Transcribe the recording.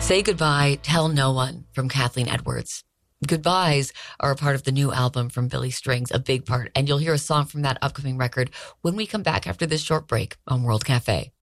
Say Goodbye, Tell No One from Kathleen Edwards. Goodbyes are a part of the new album from Billy Strings, a big part, and you'll hear a song from that upcoming record when we come back after this short break on World Cafe.